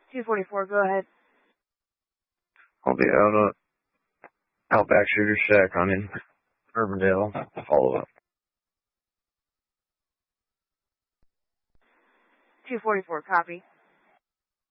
244, go ahead. I'll be out at Outback Shooter Shack on in Urbandale. Follow up. 244, copy.